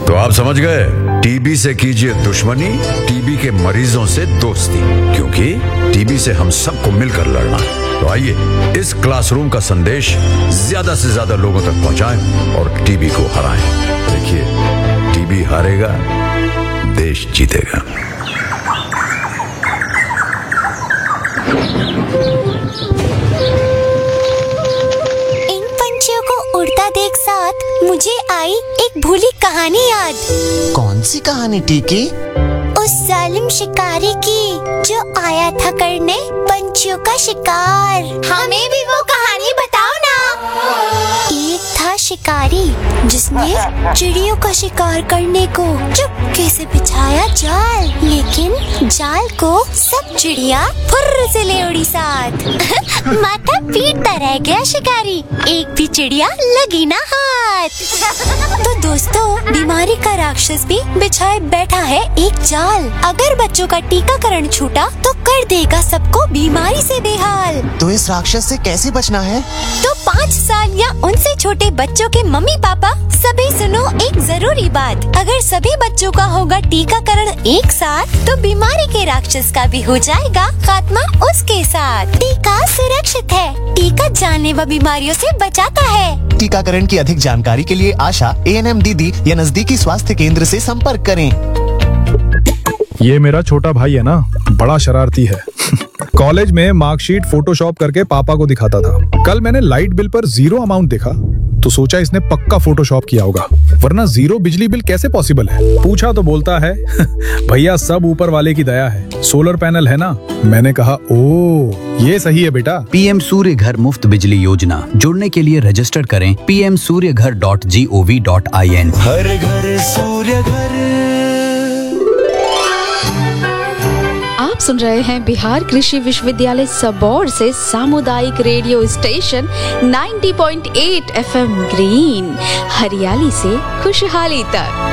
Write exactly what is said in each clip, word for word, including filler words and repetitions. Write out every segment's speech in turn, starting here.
तो आप समझ गए, टीबी से कीजिए दुश्मनी, टीबी के मरीजों से दोस्ती, क्योंकि टीबी से हम सबको मिलकर लड़ना है। तो आइए इस क्लासरूम का संदेश ज्यादा से ज्यादा लोगों तक पहुंचाएं और टीबी को हराएं। देखिए, टीबी हारेगा, देश जीतेगा। इन पंछियों को उड़ता देख साथ मुझे आई एक भूली कहानी याद। कौन सी कहानी टीकी? उस जालिम शिकारी की जो आया था करने पंछियों का शिकार। हमें भी वो कहानी बताओ ना। एक था शिकारी जिसने चिड़ियों का शिकार करने को चुपके से बिछाया जाल, लेकिन जाल को सब चिड़िया फुर्र से ले उड़ी साथ। माथा पीटता रह गया शिकारी, एक भी चिड़िया लगी ना हाथ। तो दोस्तों, बीमारी का राक्षस भी बिछाए बैठा है एक जाल। अगर बच्चों का टीकाकरण छूटा तो कर देगा सबको बीमारी से बेहाल। तो इस राक्षस से कैसे बचना है? तो पाँच साल या उनसे छोटे बच्चों के मम्मी पापा सभी सुनो एक जरूरी बात। अगर सभी बच्चों का होगा टीकाकरण एक साथ तो बीमारी के राक्षस का भी हो जाएगा खात्मा उसके साथ। टीका सुरक्षित है, टीका जानलेवा बीमारियों से बचाता है। टीकाकरण की अधिक जानकारी के लिए आशा, ए एन एम दीदी या नजदीकी स्वास्थ्य केंद्र से संपर्क करें। ये मेरा छोटा भाई है ना, बड़ा शरारती है। कॉलेज में मार्कशीट फोटोशॉप करके पापा को दिखाता था। कल मैंने लाइट बिल पर जीरो अमाउंट देखा तो सोचा इसने पक्का फोटोशॉप किया होगा, वरना जीरो बिजली बिल कैसे पॉसिबल है। पूछा तो बोलता है भैया सब ऊपर वाले की दया है, सोलर पैनल है ना। मैंने कहा ओ ये सही है बेटा। पीएम सूर्य घर मुफ्त बिजली योजना, जुड़ने के लिए रजिस्टर करें पी एम सूर्य घर dot G O V dot I N. हर घर सूर्य घर। आप सुन रहे हैं बिहार कृषि विश्वविद्यालय सबौर से सामुदायिक रेडियो स्टेशन नब्बे पॉइंट आठ एफ एम ग्रीन, हरियाली से खुशहाली तक।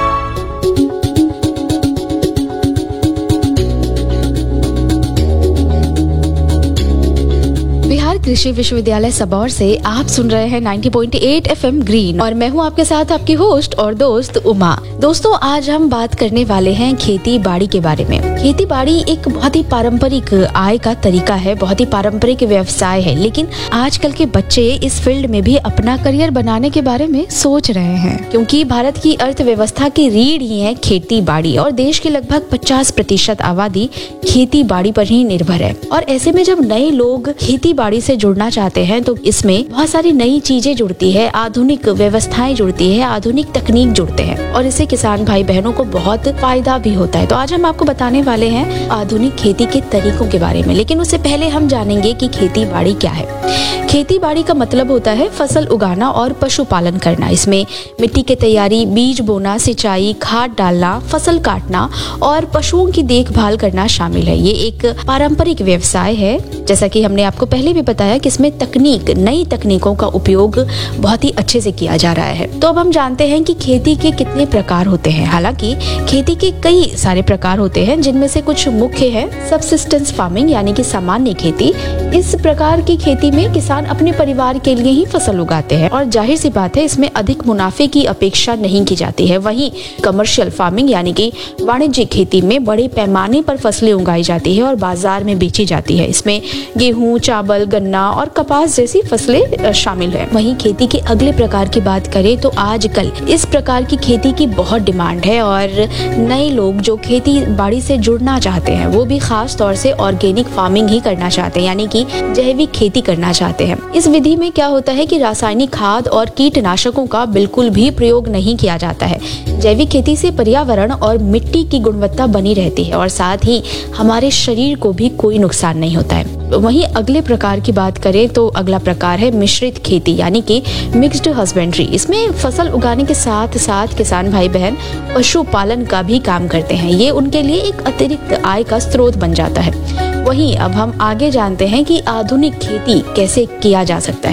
बिहार कृषि विश्वविद्यालय सबौर से आप सुन रहे हैं नब्बे पॉइंट आठ एफ एम ग्रीन और मैं हूं आपके साथ आपकी होस्ट और दोस्त उमा। दोस्तों, आज हम बात करने वाले हैं खेती बाड़ी के बारे में। खेती बाड़ी एक बहुत ही पारंपरिक आय का तरीका है, बहुत ही पारंपरिक व्यवसाय है, लेकिन आजकल के बच्चे इस फील्ड में भी अपना करियर बनाने के बारे में सोच रहे हैं, क्योंकि भारत की अर्थव्यवस्था की रीढ़ ही है खेती बाड़ी और देश की लगभग पचास प्रतिशत आबादी खेती बाड़ी पर ही निर्भर है। और ऐसे में जब नए लोग खेती बाड़ी से जुड़ना चाहते हैं तो इसमें बहुत सारी नई चीजें जुड़ती है, आधुनिक व्यवस्थाएं जुड़ती है, आधुनिक तकनीक जुड़ते हैं और इससे किसान भाई बहनों को बहुत फायदा भी होता है। तो आज हम आपको बताने वाले हैं आधुनिक खेती के तरीकों के बारे में, लेकिन उससे पहले हम जानेंगे कि खेती बाड़ी क्या है। खेती बाड़ी का मतलब होता है फसल उगाना और पशुपालन करना। इसमें मिट्टी की तैयारी, बीज बोना, सिंचाई, खाद डालना, फसल काटना और पशुओं की देखभाल करना शामिल है। ये एक पारंपरिक व्यवसाय है, जैसा कि हमने आपको पहले भी बताया कि इसमें तकनीक, नई तकनीकों का उपयोग बहुत ही अच्छे से किया जा रहा है। तो अब हम जानते हैं कि खेती के कितने प्रकार होते हैं। हालांकि खेती के कई सारे प्रकार होते हैं, जिनमें से कुछ मुख्य है सबसिस्टेंस फार्मिंग यानी कि सामान्य खेती। इस प्रकार की खेती में किसान अपने परिवार के लिए ही फसल उगाते हैं और जाहिर सी बात है इसमें अधिक मुनाफे की अपेक्षा नहीं की जाती है। वहीं कमर्शियल फार्मिंग यानी कि वाणिज्यिक खेती में बड़े पैमाने पर फसलें उगाई जाती है और बाजार में बेची जाती है। इसमें गेहूं, चावल, गन्ना और कपास जैसी फसलें शामिल है। वहीं खेती के अगले प्रकार की बात करें तो आजकल इस प्रकार की खेती की बहुत डिमांड है और नए लोग जो खेती बाड़ी से जुड़ना चाहते हैं वो भी खास तौर से ऑर्गेनिक फार्मिंग ही करना चाहते हैं, यानी कि जैविक खेती करना चाहते हैं। इस विधि में क्या होता है कि रासायनिक खाद और कीटनाशकों का बिल्कुल भी प्रयोग नहीं किया जाता है। जैविक खेती से पर्यावरण और मिट्टी की गुणवत्ता बनी रहती है और साथ ही हमारे शरीर को भी कोई नुकसान नहीं होता है। वहीं अगले प्रकार की बात करें तो अगला प्रकार है मिश्रित खेती यानी कि मिक्स्ड हस्बेंड्री। इसमें फसल उगाने के साथ साथ किसान भाई बहन पशुपालन का भी काम करते हैं। ये उनके लिए एक अतिरिक्त आय का स्रोत बन जाता है। वहीं अब हम आगे जानते हैं कि आधुनिक खेती कैसे किया जा सकता है।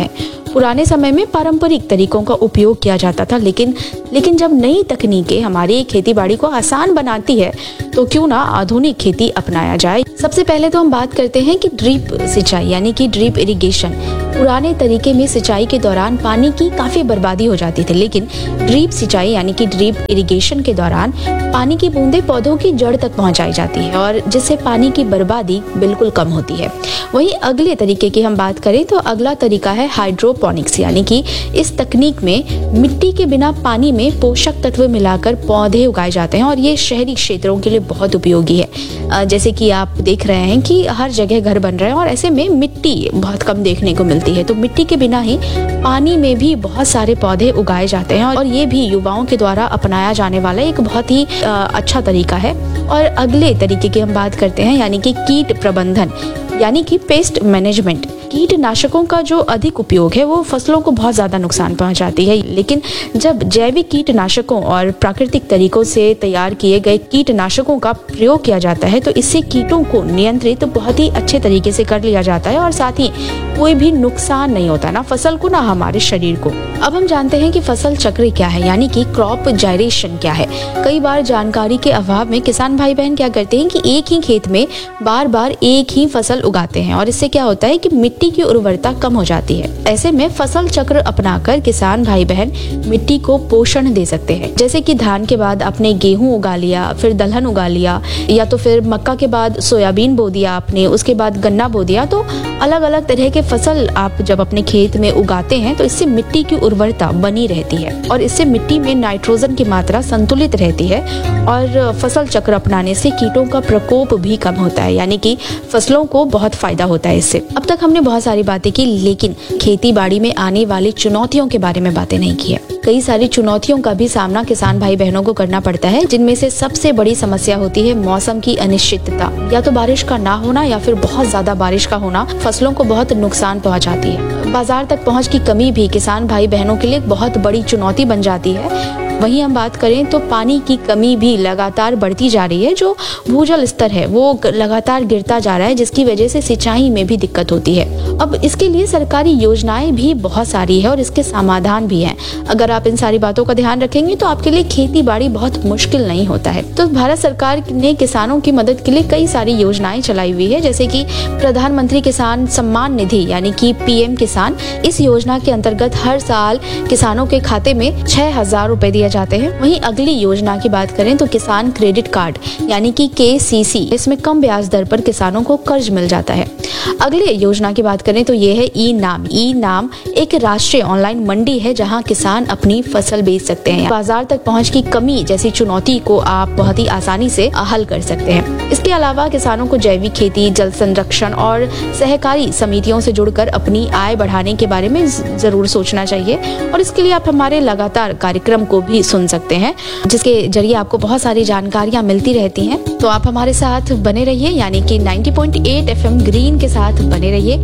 पुराने समय में पारंपरिक तरीकों का उपयोग किया जाता था, लेकिन लेकिन जब नई तकनीकें हमारी खेती बाड़ी को आसान बनाती है तो क्यों ना आधुनिक खेती अपनाया जाए। सबसे पहले तो हम बात करते हैं कि ड्रिप सिंचाई यानी कि ड्रिप इरिगेशन। पुराने तरीके में सिंचाई के दौरान पानी की काफी बर्बादी हो जाती थी, लेकिन ड्रिप सिंचाई यानी कि ड्रिप इरिगेशन के दौरान पानी की बूंदें पौधों की जड़ तक पहुंचाई जाती है और जिससे पानी की बर्बादी बिल्कुल कम होती है। वहीं अगले तरीके की हम बात करें तो अगला तरीका है हाइड्रोपोनिक्स, यानी कि इस तकनीक में मिट्टी के बिना पानी में पोषक तत्व मिलाकर पौधे उगाए जाते हैं और ये शहरी क्षेत्रों के लिए बहुत उपयोगी है। जैसे कि आप देख रहे हैं कि हर जगह घर बन रहे हैं और ऐसे में मिट्टी बहुत कम देखने को मिलती है, तो मिट्टी के बिना ही पानी में भी बहुत सारे पौधे उगाए जाते हैं और ये भी युवाओं के द्वारा अपनाया जाने वाला एक बहुत ही अच्छा तरीका है। और अगले तरीके की हम बात करते हैं यानी कि कीट प्रबंधन यानी कि पेस्ट मैनेजमेंट। कीटनाशकों का जो अधिक उपयोग है वो फसलों को बहुत ज्यादा नुकसान पहुंचाती है, लेकिन जब जैविक कीटनाशकों और प्राकृतिक तरीकों से तैयार किए गए कीटनाशकों का प्रयोग किया जाता है तो इससे कीटों को नियंत्रित तो बहुत ही अच्छे तरीके से कर लिया जाता है और साथ ही कोई भी नुकसान नहीं होता, ना फसल को ना हमारे शरीर को। अब हम जानते हैं कि फसल चक्र क्या है यानी कि क्रॉप जायरेशन क्या है। कई बार जानकारी के अभाव में किसान भाई बहन क्या करते हैं कि एक ही खेत में बार बार एक ही फसल उगाते हैं और इससे क्या होता है कि मिट्टी की उर्वरता कम हो जाती है। ऐसे में फसल चक्र अपनाकर किसान भाई बहन मिट्टी को पोषण दे सकते हैं। जैसे कि धान के बाद आपने गेहूं उगा लिया, फिर दलहन उगा लिया, या तो फिर मक्का के बाद सोयाबीन बो दिया आपने, उसके बाद गन्ना बो दिया। तो अलग अलग तरह के फसल आप जब अपने खेत में उगाते हैं तो इससे मिट्टी की उर्वरता बनी रहती है और इससे मिट्टी में नाइट्रोजन की मात्रा संतुलित रहती है और फसल चक्र अपनाने से कीटों का प्रकोप भी कम होता है, यानी कि फसलों को बहुत फायदा होता है इससे। अब तक हमने बहुत सारी बातें की, लेकिन खेती बाड़ी में आने वाली चुनौतियों के बारे में बातें नहीं की है। कई सारी चुनौतियों का भी सामना किसान भाई बहनों को करना पड़ता है, जिनमें से सबसे बड़ी समस्या होती है मौसम की अनिश्चितता। या तो बारिश का ना होना या फिर बहुत ज्यादा बारिश का होना फसलों को बहुत नुकसान पहुंचाती है। बाजार तक पहुंच की कमी भी किसान भाई बहनों के लिए बहुत बड़ी चुनौती बन जाती है। वहीं हम बात करें तो पानी की कमी भी लगातार बढ़ती जा रही है। जो भूजल स्तर है वो लगातार गिरता जा रहा है, जिसकी वजह से सिंचाई में भी दिक्कत होती है। अब इसके लिए सरकारी योजनाएं भी बहुत सारी है और इसके समाधान भी हैं। अगर आप इन सारी बातों का ध्यान रखेंगे तो आपके लिए खेती बाड़ी बहुत मुश्किल नहीं होता है। तो भारत सरकार ने किसानों की मदद के लिए कई सारी योजनाएं चलाई हुई है, जैसे कि प्रधानमंत्री किसान सम्मान निधि यानी कि पीएम किसान। इस योजना के अंतर्गत हर साल किसानों के खाते में छह हजार रूपए दिए जाते हैं। वहीं अगली योजना की बात करें तो किसान क्रेडिट कार्ड यानी कि केसीसी, इसमें कम ब्याज दर पर किसानों को कर्ज मिल जाता है। अगली योजना की बात करें तो ये है ई नाम। ई नाम एक राष्ट्रीय ऑनलाइन मंडी है जहां किसान अपनी फसल बेच सकते हैं। बाजार तक पहुंच की कमी जैसी चुनौती को आप बहुत ही आसानी से हल कर सकते हैं। इसके अलावा किसानों को जैविक खेती, जल संरक्षण और सहकारी समितियों से जुड़कर अपनी आय बढ़ाने के बारे में जरूर सोचना चाहिए और इसके लिए आप हमारे लगातार कार्यक्रम को भी सुन सकते हैं, जिसके जरिए आपको बहुत सारी जानकारियां मिलती रहती हैं। तो आप हमारे साथ बने रहिए, यानी कि नब्बे पॉइंट आठ एफएम ग्रीन के साथ बने रहिए।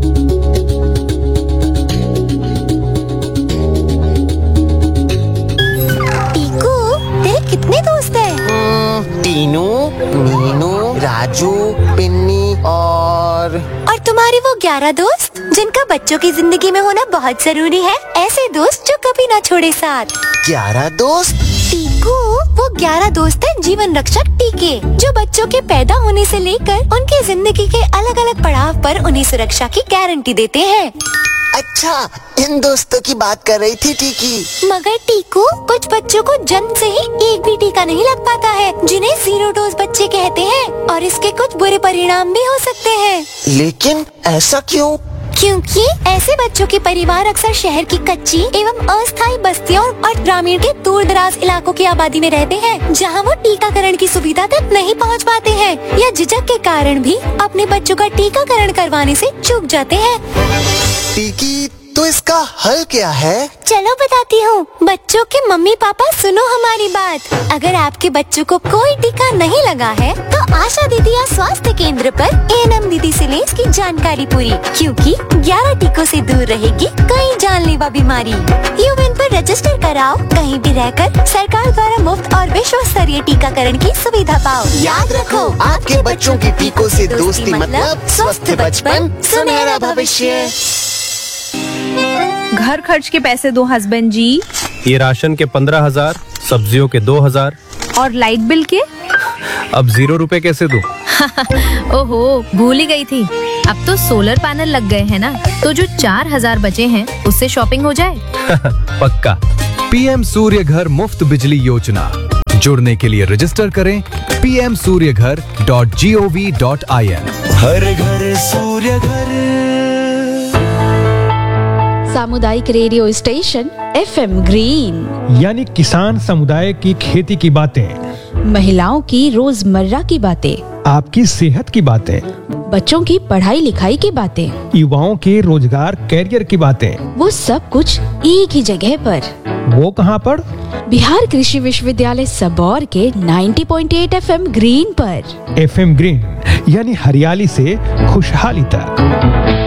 टीकू, तेरे कितने दोस्त हैं? टीनू, मीनू, राजू, पिन्नी और और तुम्हारे वो ग्यारह दोस्त जिनका बच्चों की जिंदगी में होना बहुत जरूरी है, ऐसे दोस्त जो कभी ना छोड़े साथ। ग्यारह दोस्त? टीकू, वो ग्यारह दोस्त हैं जीवन रक्षक टीके, जो बच्चों के पैदा होने से लेकर उनकी जिंदगी के अलग अलग पड़ाव पर उन्हें सुरक्षा की गारंटी देते हैं। अच्छा, इन दोस्तों की बात कर रही थी टीकी। मगर टीकू, कुछ बच्चों को जन्म से ही एक भी टीका नहीं लग पाता है, जिन्हें जीरो डोज बच्चे कहते हैं, और इसके कुछ बुरे परिणाम भी हो सकते हैं। लेकिन ऐसा क्यों? क्योंकि ऐसे बच्चों के परिवार अक्सर शहर की कच्ची एवं अस्थायी बस्तियों और ग्रामीण के दूर दराज इलाकों की आबादी में रहते हैं, जहां वो टीकाकरण की सुविधा तक नहीं पहुंच पाते हैं या झिझक के कारण भी अपने बच्चों का टीकाकरण करवाने से चूक जाते हैं। टीकी, तो इसका हल क्या है? चलो बताती हूँ। बच्चों के मम्मी पापा सुनो हमारी बात। अगर आपके बच्चों को कोई टीका नहीं लगा है तो आशा दीदी या स्वास्थ्य केंद्र पर एएनएम दीदी से ले इसकी जानकारी पूरी, क्योंकि ग्यारह टीकों से दूर रहेगी कई जानलेवा बीमारी। यूएन पर रजिस्टर कराओ, कहीं भी रहकर सरकार द्वारा मुफ्त और विश्व स्तरीय टीकाकरण की सुविधा पाओ। याद रखो, आपके बच्चों की टीकों से दोस्ती मतलब स्वस्थ बचपन, सुनहरा भविष्य। घर खर्च के पैसे दो हस्बैंड जी। ये राशन के पंद्रह हजार, सब्जियों के दो हजार। और लाइट बिल के? अब जीरो रुपए कैसे दूं? ओहो, भूल ही गई थी। अब तो सोलर पैनल लग गए हैं ना, तो जो चार हजार बचे हैं उससे शॉपिंग हो जाए। पक्का। पीएम सूर्य घर मुफ्त बिजली योजना, जुड़ने के लिए रजिस्टर करें पी एम सूर्य घर dot G O V dot I N. हर घर सूर्य घर। सामुदायिक radio station F M green, यानी किसान समुदाय की खेती की बातें, महिलाओं की रोजमर्रा की बातें, आपकी सेहत की बातें, बच्चों की पढ़ाई लिखाई की बातें, युवाओं के रोजगार कैरियर की बातें, वो सब कुछ एक ही जगह पर। वो कहाँ पर? बिहार कृषि विश्वविद्यालय सबौर के नब्बे पॉइंट आठ एफ एम ग्रीन पर। एफ एम ग्रीन, यानी हरियाली से खुशहाली तक।